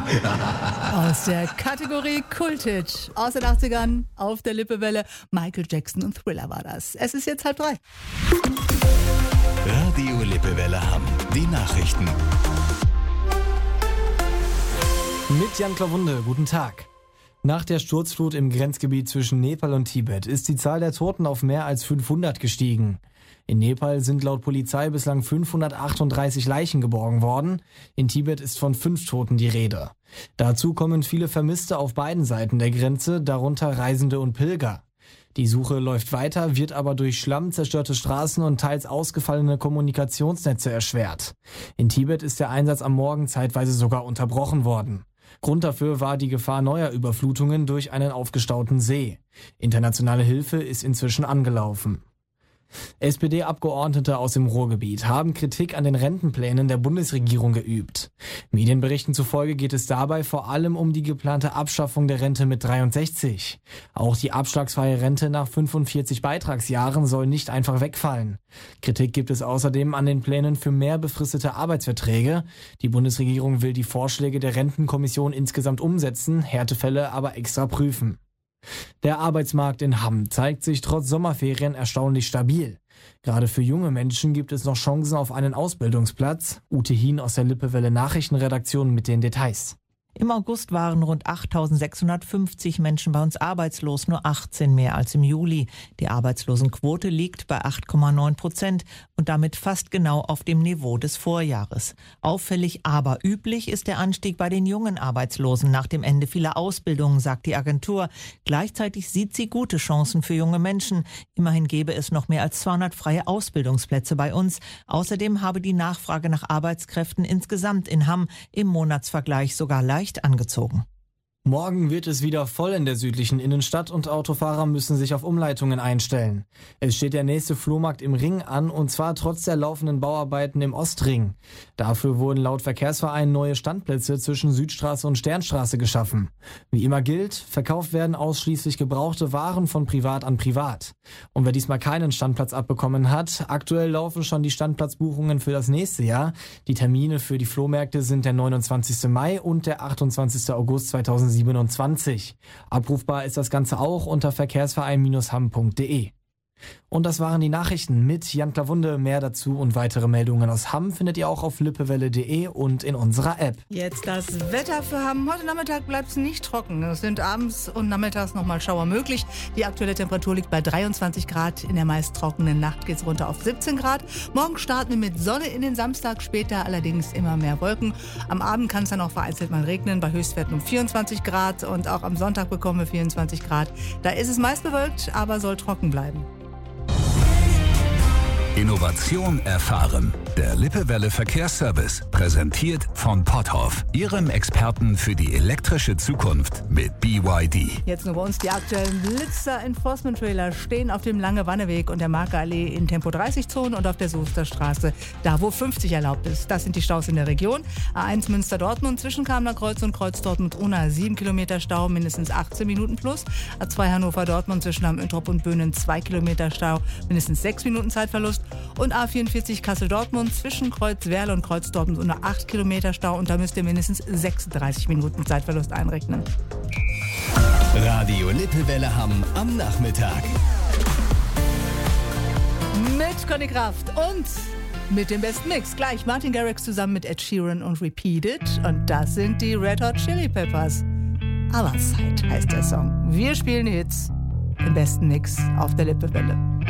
Aus der Kategorie Kulthit aus den 80ern auf der Lippewelle. Michael Jackson und Thriller war das. Es ist jetzt 2:30. Radio Lippewelle Hamm. Die Nachrichten. Mit Jan Klawunde, guten Tag. Nach der Sturzflut im Grenzgebiet zwischen Nepal und Tibet ist die Zahl der Toten auf mehr als 500 gestiegen. In Nepal sind laut Polizei bislang 538 Leichen geborgen worden. In Tibet ist von 5 Toten die Rede. Dazu kommen viele Vermisste auf beiden Seiten der Grenze, darunter Reisende und Pilger. Die Suche läuft weiter, wird aber durch Schlamm, zerstörte Straßen und teils ausgefallene Kommunikationsnetze erschwert. In Tibet ist der Einsatz am Morgen zeitweise sogar unterbrochen worden. Grund dafür war die Gefahr neuer Überflutungen durch einen aufgestauten See. Internationale Hilfe ist inzwischen angelaufen. SPD-Abgeordnete aus dem Ruhrgebiet haben Kritik an den Rentenplänen der Bundesregierung geübt. Medienberichten zufolge geht es dabei vor allem um die geplante Abschaffung der Rente mit 63. Auch die abschlagsfreie Rente nach 45 Beitragsjahren soll nicht einfach wegfallen. Kritik gibt es außerdem an den Plänen für mehr befristete Arbeitsverträge. Die Bundesregierung will die Vorschläge der Rentenkommission insgesamt umsetzen, Härtefälle aber extra prüfen. Der Arbeitsmarkt in Hamm zeigt sich trotz Sommerferien erstaunlich stabil. Gerade für junge Menschen gibt es noch Chancen auf einen Ausbildungsplatz. Ute Hien aus der Lippewelle Nachrichtenredaktion mit den Details. Im August waren rund 8.650 Menschen bei uns arbeitslos, nur 18 mehr als im Juli. Die Arbeitslosenquote liegt bei 8,9% und damit fast genau auf dem Niveau des Vorjahres. Auffällig, aber üblich ist der Anstieg bei den jungen Arbeitslosen nach dem Ende vieler Ausbildungen, sagt die Agentur. Gleichzeitig sieht sie gute Chancen für junge Menschen. Immerhin gäbe es noch mehr als 200 freie Ausbildungsplätze bei uns. Außerdem habe die Nachfrage nach Arbeitskräften insgesamt in Hamm im Monatsvergleich sogar leicht angezogen. Morgen wird es wieder voll in der südlichen Innenstadt und Autofahrer müssen sich auf Umleitungen einstellen. Es steht der nächste Flohmarkt im Ring an und zwar trotz der laufenden Bauarbeiten im Ostring. Dafür wurden laut Verkehrsverein neue Standplätze zwischen Südstraße und Sternstraße geschaffen. Wie immer gilt, verkauft werden ausschließlich gebrauchte Waren von Privat an Privat. Und wer diesmal keinen Standplatz abbekommen hat, aktuell laufen schon die Standplatzbuchungen für das nächste Jahr. Die Termine für die Flohmärkte sind der 29. Mai und der 28. August 2027. Abrufbar ist das Ganze auch unter verkehrsverein-hamm.de. Und das waren die Nachrichten mit Jan Klawunde. Mehr dazu und weitere Meldungen aus Hamm findet ihr auch auf lippewelle.de und in unserer App. Jetzt das Wetter für Hamm. Heute Nachmittag bleibt es nicht trocken. Es sind abends und nachmittags nochmal Schauer möglich. Die aktuelle Temperatur liegt bei 23 Grad. In der meist trockenen Nacht geht es runter auf 17 Grad. Morgen starten wir mit Sonne in den Samstag, später allerdings immer mehr Wolken. Am Abend kann es dann auch vereinzelt mal regnen, bei Höchstwerten um 24 Grad. Und auch am Sonntag bekommen wir 24 Grad. Da ist es meist bewölkt, aber soll trocken bleiben. Innovation erfahren. Der Lippewelle Verkehrsservice, präsentiert von Potthoff, Ihrem Experten für die elektrische Zukunft mit BYD. Jetzt nur bei uns die aktuellen Blitzer-Enforcement-Trailer stehen auf dem Lange-Wanneweg und der Markerallee in Tempo-30-Zonen und auf der Soesterstraße, da wo 50 erlaubt ist. Das sind die Staus in der Region. A1 Münster-Dortmund zwischen Kamener Kreuz und Kreuz Dortmund-Unna 7 Kilometer Stau, mindestens 18 Minuten plus. A2 Hannover-Dortmund zwischen Hamm-Üntrop und Böhnen 2 Kilometer Stau, mindestens 6 Minuten Zeitverlust. Und A44 Kassel-Dortmund zwischen Kreuz Werle und Kreuz Dortmund unter 8 Kilometer Stau und da müsst ihr mindestens 36 Minuten Zeitverlust einrechnen. Radio Lippewelle Hamm am Nachmittag. Mit Conny Kraft und mit dem besten Mix. Gleich Martin Garrix zusammen mit Ed Sheeran und Repeat It. Und das sind die Red Hot Chili Peppers. Our Side heißt der Song. Wir spielen die Hits. Den besten Mix auf der Lippewelle.